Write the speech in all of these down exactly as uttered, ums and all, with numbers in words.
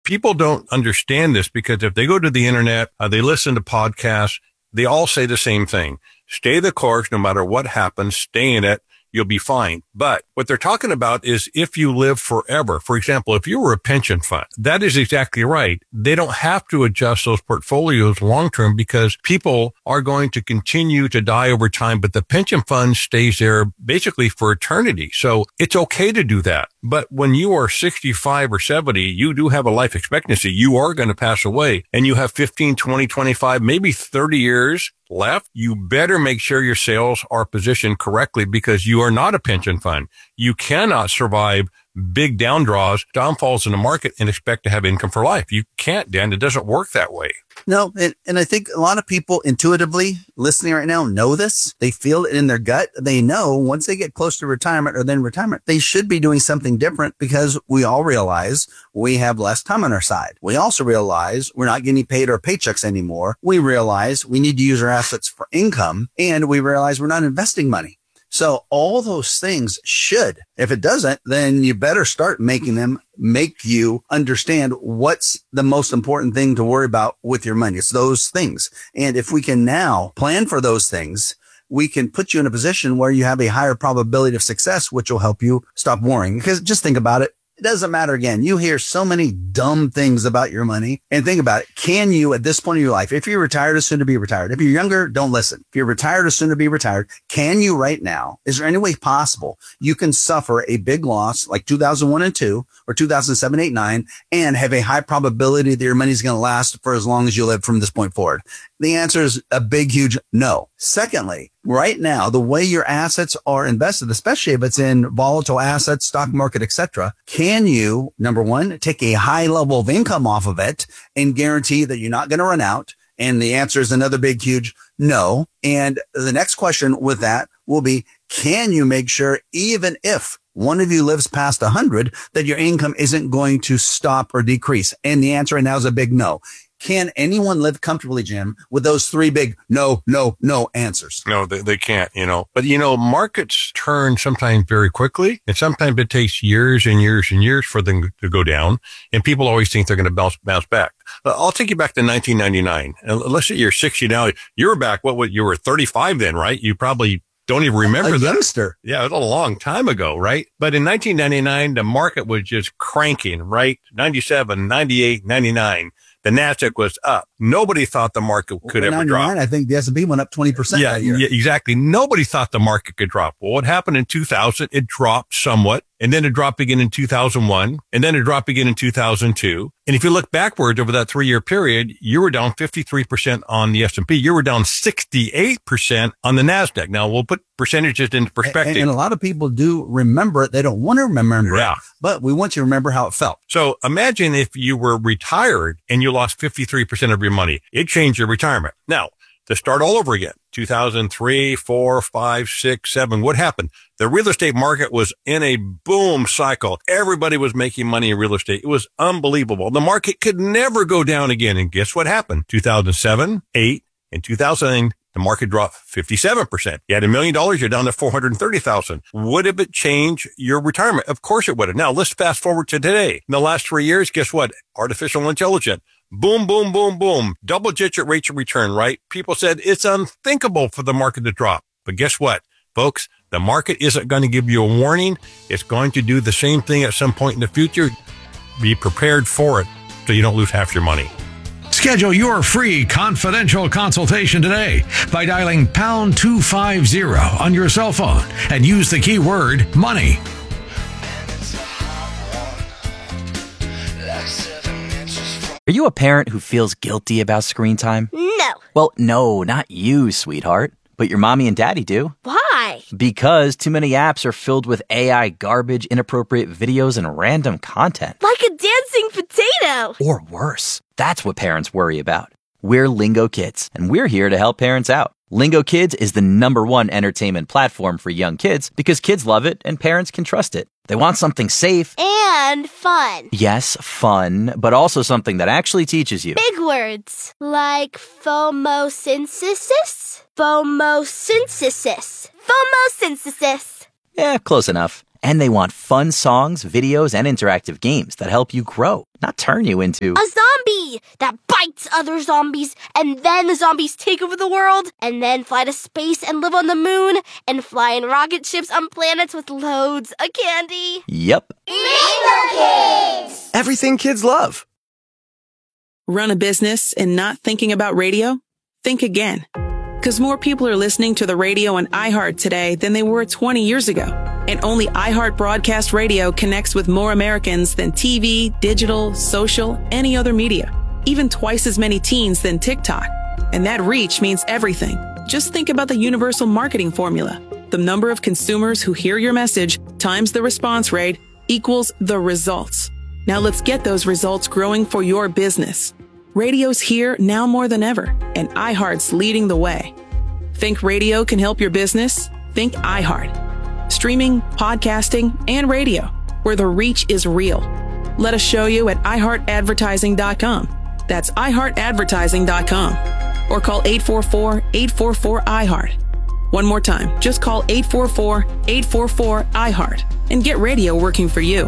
People don't understand this because if they go to the internet, uh, they listen to podcasts, they all say the same thing. Stay the course no matter what happens, stay in it. You'll be fine. But what they're talking about is if you live forever. For example, if you were a pension fund, that is exactly right. They don't have to adjust those portfolios long term because people are going to continue to die over time, but the pension fund stays there basically for eternity. So it's okay to do that. But when you are sixty-five or seventy, you do have a life expectancy. You are going to pass away and you have fifteen, twenty, twenty-five, maybe thirty years left. You better make sure your sales are positioned correctly because you are not a pension fund. You cannot survive big down draws, downfalls in the market and expect to have income for life. You can't, Dan. It doesn't work that way. No, and, and I think a lot of people intuitively listening right now know this. They feel it in their gut. They know once they get close to retirement or then retirement, they should be doing something different because we all realize we have less time on our side. We also realize we're not getting paid our paychecks anymore. We realize we need to use our assets for income, and we realize we're not investing money. So all those things should, if it doesn't, then you better start making them make you understand what's the most important thing to worry about with your money. It's those things. And if we can now plan for those things, we can put you in a position where you have a higher probability of success, which will help you stop worrying. Because just think about it. It doesn't matter. Again, you hear so many dumb things about your money, and think about it. Can you, at this point in your life, if you're retired or soon to be retired, if you're younger, don't listen. If you're retired or soon to be retired, can you right now, is there any way possible you can suffer a big loss like two thousand one and two or two thousand seven, eight, nine and have a high probability that your money's going to last for as long as you live from this point forward? The answer is a big, huge no. Secondly, right now, the way your assets are invested, especially if it's in volatile assets, stock market, et cetera, can you, number one, take a high level of income off of it and guarantee that you're not going to run out? And the answer is another big, huge no. And the next question with that will be, can you make sure even if one of you lives past one hundred, that your income isn't going to stop or decrease? And the answer right now is a big no. Can anyone live comfortably, Jim, with those three big no, no, no answers? No, they, they can't, you know. But, you know, markets turn sometimes very quickly, and sometimes it takes years and years and years for them to go down, and people always think they're going to bounce bounce back. Uh, I'll take you back to nineteen ninety-nine. And let's say you're sixty now. You were back, what, what, you were thirty-five then, right? You probably don't even remember a that. Youngster. Yeah, it was a long time ago, right? But in nineteen ninety-nine, the market was just cranking, right? ninety-seven, ninety-eight, ninety-nine. The NASDAQ was up. Nobody thought the market could well, ever drop. I think the S and P went up twenty percent yeah, that year. Yeah, exactly. Nobody thought the market could drop. Well, what happened in two thousand? It dropped somewhat, and then it dropped again in two thousand one, and then it dropped again in two thousand two. And if you look backwards over that three-year period, you were down fifty-three percent on the S and P. You were down sixty-eight percent on the NASDAQ. Now, we'll put percentages into perspective. And, and a lot of people do remember it. They don't want to remember yeah. it, but we want you to remember how it felt. So imagine if you were retired and you lost fifty-three percent of your money. It changed your retirement. Now, to start all over again, two thousand three, four, five, six, seven, what happened? The real estate market was in a boom cycle. Everybody was making money in real estate. It was unbelievable. The market could never go down again. And guess what happened? two thousand seven, eight, and two thousand nine, the market dropped fifty-seven percent. You had a million dollars, you're down to four hundred thirty thousand. Would have it changed your retirement? Of course it would have. Now let's fast forward to today. In the last three years, guess what? Artificial intelligence. Boom, boom, boom, boom. Double digit rates of return, right? People said it's unthinkable for the market to drop. But guess what, folks? The market isn't going to give you a warning. It's going to do the same thing at some point in the future. Be prepared for it so you don't lose half your money. Schedule your free confidential consultation today by dialing pound two fifty on your cell phone and use the keyword money. Are you a parent who feels guilty about screen time? No. Well, no, not you, sweetheart. But your mommy and daddy do. Why? Because too many apps are filled with A I garbage, inappropriate videos, and random content. Like a dancing potato. Or worse. That's what parents worry about. We're Lingo Kids, and we're here to help parents out. Lingo Kids is the number one entertainment platform for young kids because kids love it and parents can trust it. They want something safe. And fun. Yes, fun, but also something that actually teaches you. Big words. Like phomosynthesis? Phomosynthesis. Phomosynthesis. Yeah, close enough. And they want fun songs, videos, and interactive games that help you grow, not turn you into a zombie that bites other zombies, and then the zombies take over the world, and then fly to space and live on the moon, and fly in rocket ships on planets with loads of candy. Yep. Lingo Kids! Everything kids love. Run a business and not thinking about radio? Think again. Because more people are listening to the radio on iHeart today than they were twenty years ago. And only iHeart Broadcast Radio connects with more Americans than T V, digital, social, any other media. Even twice as many teens than TikTok. And that reach means everything. Just think about the universal marketing formula. The number of consumers who hear your message times the response rate equals the results. Now let's get those results growing for your business. Radio's here now more than ever, and iHeart's leading the way. Think radio can help your business? Think iHeart. Streaming, podcasting, and radio, where the reach is real. Let us show you at i heart advertising dot com. That's i heart advertising dot com. Or call eight four four, eight four four, I heart. One more time, just call eight four four, eight four four, I heart and get radio working for you.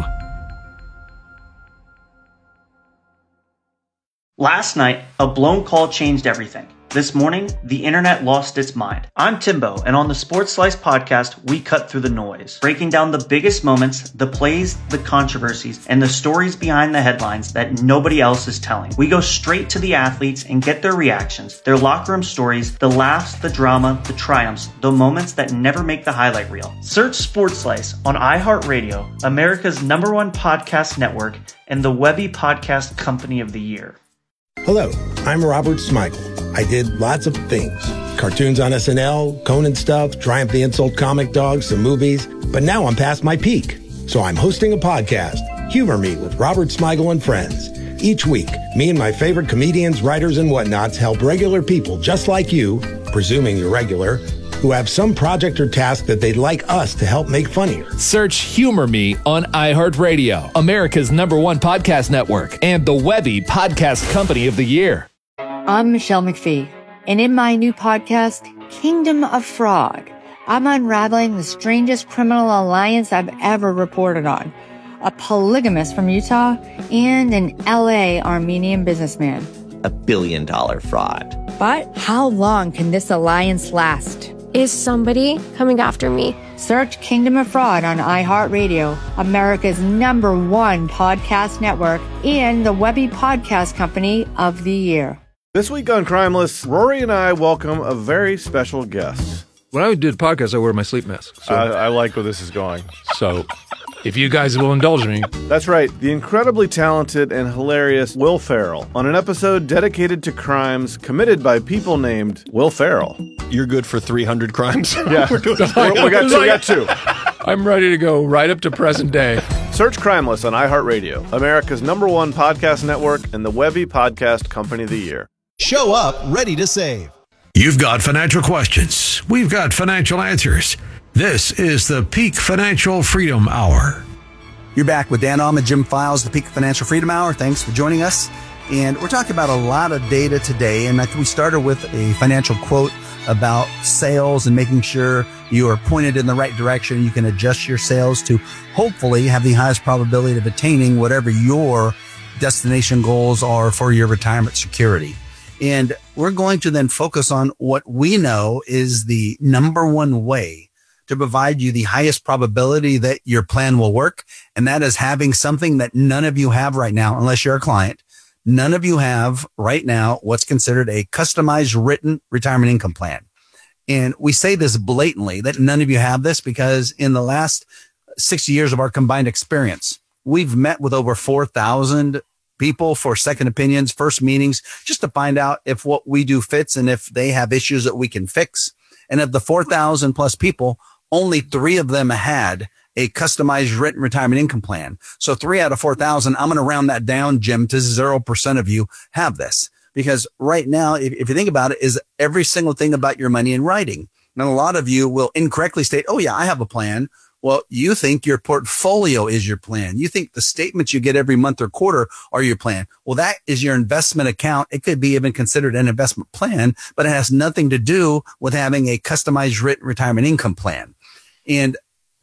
Last night, a blown call changed everything. This morning, the internet lost its mind. I'm Timbo, and on the Sports Slice podcast, we cut through the noise, breaking down the biggest moments, the plays, the controversies, and the stories behind the headlines that nobody else is telling. We go straight to the athletes and get their reactions, their locker room stories, the laughs, the drama, the triumphs, the moments that never make the highlight reel. Search Sports Slice on iHeartRadio, America's number one podcast network, and the Webby Podcast Company of the Year. Hello, I'm Robert Smigel. I did lots of things. Cartoons on S N L, Conan stuff, Triumph the Insult comic dogs, some movies. But now I'm past my peak. So I'm hosting a podcast, Humor Me with Robert Smigel and Friends. Each week, me and my favorite comedians, writers, and whatnots help regular people just like you, presuming you're regular, who have some project or task that they'd like us to help make funnier. Search Humor Me on iHeartRadio, America's number one podcast network, and the Webby Podcast Company of the Year. I'm Michelle McPhee, and in my new podcast, Kingdom of Fraud, I'm unraveling the strangest criminal alliance I've ever reported on. A polygamist from Utah and an L A Armenian businessman. A billion dollar fraud. But how long can this alliance last? Is somebody coming after me? Search Kingdom of Fraud on iHeartRadio, America's number one podcast network, and the Webby Podcast Company of the Year. This week on Crimeless, Rory and I welcome a very special guest. When I do the podcast, I wear my sleep mask. So. I, I like where this is going. So, if you guys will indulge me. That's right, the incredibly talented and hilarious Will Ferrell on an episode dedicated to crimes committed by people named Will Ferrell. You're good for three hundred crimes? Yeah, We're doing We're, we, got two, we got two. I'm ready to go right up to present day. Search Crimeless on iHeartRadio, America's number one podcast network, and the Webby Podcast Company of the Year. Show up ready to save. You've got financial questions. We've got financial answers. This is the Peak Financial Freedom Hour. You're back with Dan Alm and Jim Files, the Peak Financial Freedom Hour. Thanks for joining us. And we're talking about a lot of data today. And I think we started with a financial quote about sales and making sure you are pointed in the right direction. You can adjust your sales to hopefully have the highest probability of attaining whatever your destination goals are for your retirement security. And we're going to then focus on what we know is the number one way to provide you the highest probability that your plan will work. And that is having something that none of you have right now, unless you're a client. None of you have right now what's considered a customized written retirement income plan. And we say this blatantly that none of you have this because in the last six years of our combined experience, we've met with over four thousand people for second opinions, first meetings, just to find out if what we do fits and if they have issues that we can fix. And of the four thousand plus people, only three of them had a customized written retirement income plan. So three out of four thousand, I'm going to round that down, Jim, to zero percent of you have this. Because right now, if, if you think about it, is every single thing about your money in writing. And a lot of you will incorrectly state, oh yeah, I have a plan. Well, you think your portfolio is your plan. You think the statements you get every month or quarter are your plan. Well, that is your investment account. It could be even considered an investment plan, but it has nothing to do with having a customized written retirement income plan. And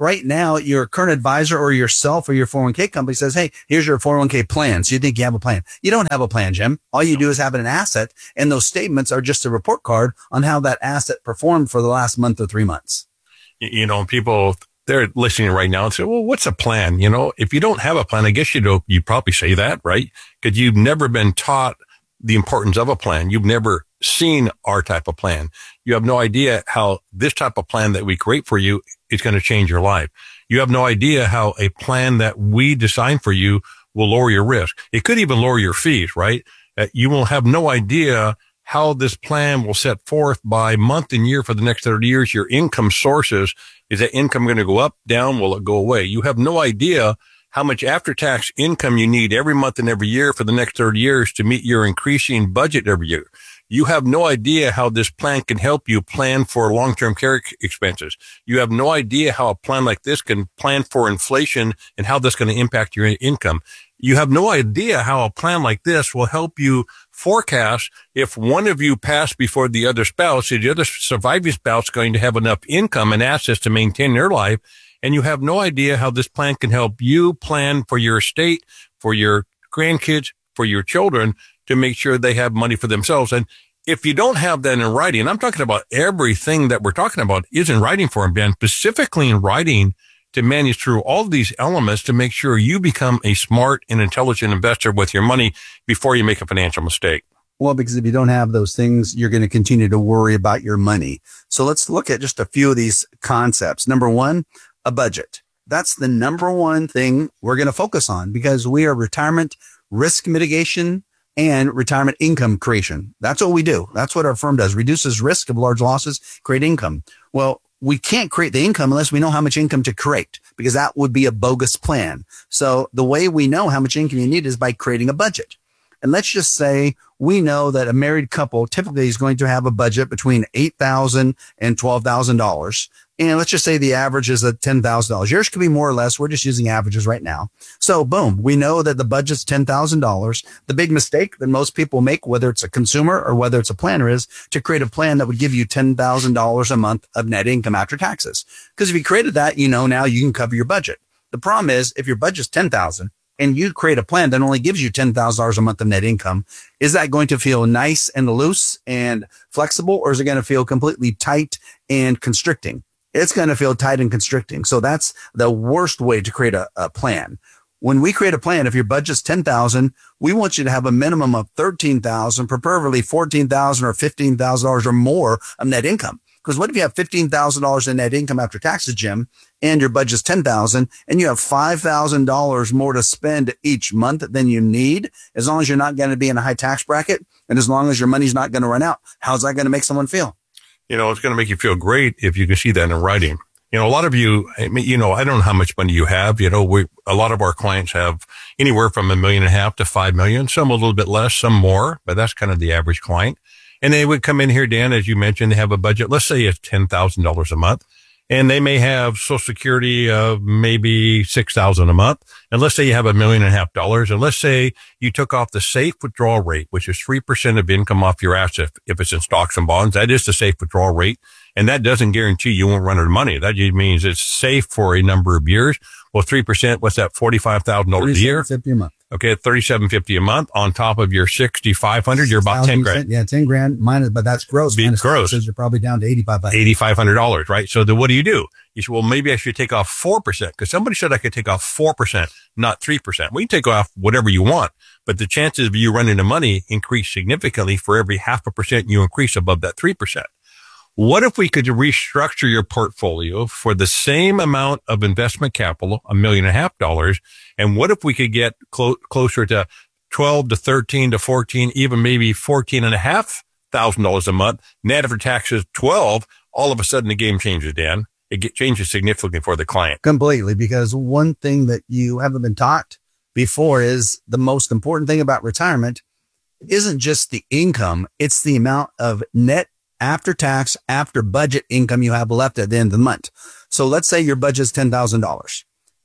right now your current advisor or yourself or your four oh one k company says, hey, here's your four oh one k plan. So you think you have a plan. You don't have a plan, Jim. All you do is have an asset, and those statements are just a report card on how that asset performed for the last month or three months. You know, people, they're listening right now and say, well, what's a plan? You know, if you don't have a plan, I guess you don't, you probably say that, right? Because you've never been taught the importance of a plan. You've never seen our type of plan. You have no idea how this type of plan that we create for you is going to change your life. You have no idea how a plan that we design for you will lower your risk. It could even lower your fees, right? Uh, you will have no idea how this plan will set forth by month and year for the next thirty years. Your income sources, is that income going to go up, down? Will it go away? You have no idea how much after-tax income you need every month and every year for the next thirty years to meet your increasing budget every year. You have no idea how this plan can help you plan for long-term care expenses. You have no idea how a plan like this can plan for inflation and how that's going to impact your income. You have no idea how a plan like this will help you forecast if one of you passed before the other spouse, is the other surviving spouse going to have enough income and assets to maintain their life. And you have no idea how this plan can help you plan for your estate, for your grandkids, for your children, to make sure they have money for themselves. And if you don't have that in writing, and I'm talking about everything that we're talking about is in writing for them, Ben, specifically in writing to manage through all of these elements to make sure you become a smart and intelligent investor with your money before you make a financial mistake. Well, because if you don't have those things, you're going to continue to worry about your money. So let's look at just a few of these concepts. Number one, a budget. That's the number one thing we're going to focus on because we are retirement risk mitigation and retirement income creation. That's what we do. That's what our firm does. Reduces risk of large losses, create income. Well, we can't create the income unless we know how much income to create because that would be a bogus plan. So the way we know how much income you need is by creating a budget. And let's just say we know that a married couple typically is going to have a budget between eight thousand dollars and twelve thousand dollars. And let's just say the average is at ten thousand dollars. Yours could be more or less. We're just using averages right now. So boom, we know that the budget's ten thousand dollars. The big mistake that most people make, whether it's a consumer or whether it's a planner, is to create a plan that would give you ten thousand dollars a month of net income after taxes. Because if you created that, you know now you can cover your budget. The problem is if your budget's ten thousand dollars and you create a plan that only gives you ten thousand dollars a month of net income, is that going to feel nice and loose and flexible, or is it going to feel completely tight and constricting? It's going to feel tight and constricting. So that's the worst way to create a, a plan. When we create a plan, if your budget's ten thousand dollars, we want you to have a minimum of thirteen thousand dollars, preferably fourteen thousand dollars or fifteen thousand dollars or more of net income. Because what if you have fifteen thousand dollars in net income after taxes, Jim, and your budget's ten thousand dollars and you have five thousand dollars more to spend each month than you need, as long as you're not going to be in a high tax bracket and as long as your money's not going to run out? How's that going to make someone feel? You know, it's going to make you feel great if you can see that in writing. You know, a lot of you, I mean, you know, I don't know how much money you have. You know, we, a lot of our clients have anywhere from a million and a half to five million, some a little bit less, some more, but that's kind of the average client. And they would come in here, Dan, as you mentioned, they have a budget, let's say it's ten thousand dollars a month. And they may have Social Security of maybe six thousand dollars a month. And let's say you have a million and a half dollars. And let's say you took off the safe withdrawal rate, which is three percent of income off your assets. If it's in stocks and bonds, that is the safe withdrawal rate. And that doesn't guarantee you won't run out of money. That just means it's safe for a number of years. Well, three percent, what's that? forty-five thousand dollars a year? thirty-seven fifty a month. Okay, thirty-seven fifty a month on top of your sixty-five hundred. You're about ten grand. Yeah, ten grand minus, but that's gross. Be minus gross. Taxes, you're probably down to eighty-five hundred. eighty-five hundred dollars, right? So then what do you do? You say, well, maybe I should take off four percent because somebody said I could take off four percent, not three percent. Well, you can take off whatever you want, but the chances of you running the money increase significantly for every half a percent you increase above that three percent. What if we could restructure your portfolio for the same amount of investment capital, a million and a half dollars? And what if we could get clo- closer to twelve to thirteen to fourteen, even maybe fourteen and a half thousand dollars a month, net after taxes twelve? All of a sudden the game changes, Dan. It get, changes significantly for the client. Completely, because one thing that you haven't been taught before is the most important thing about retirement isn't just the income. It's the amount of net after tax, after budget income you have left at the end of the month. So let's say your budget is ten thousand dollars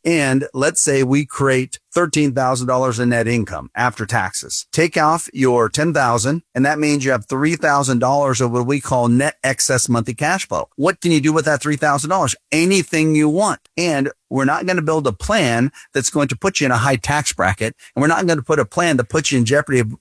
And let's say we create thirteen thousand dollars in net income after taxes. Take off your ten thousand dollars, and that means you have three thousand dollars of what we call net excess monthly cash flow. What can you do with that three thousand dollars? Anything you want. And we're not going to build a plan that's going to put you in a high tax bracket. And we're not going to put a plan that puts you in jeopardy of